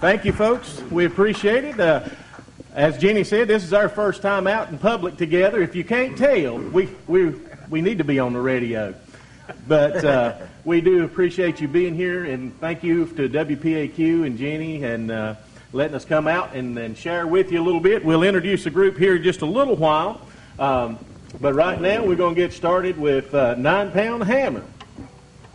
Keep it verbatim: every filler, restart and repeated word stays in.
Thank you, folks. We appreciate it. Uh, as Jenny said, this is our first time out in public together. If you can't tell, we we we need to be on the radio. But uh, we do appreciate you being here, and thank you to W P A Q and Jenny and uh, letting us come out and, and share with you a little bit. We'll introduce the group here in just a little while. Um, but right now, we're going to get started with uh, Nine Pound Hammer.